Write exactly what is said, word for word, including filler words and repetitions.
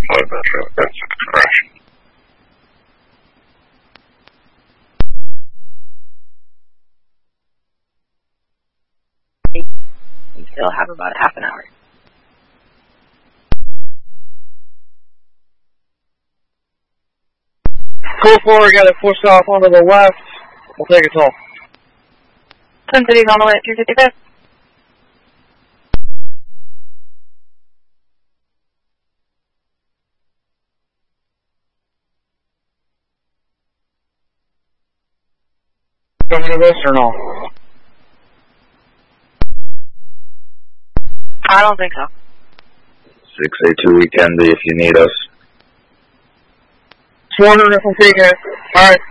five Metro, that's correction. We still have about half an hour. Cool four, we got it pushed off onto the left. We'll take it all. Twin Cities on the way at two fifty-fifth. Coming to this or no? I don't think so. six eight two, we can be if you need us. Just wondering if I'm taking it. Alright.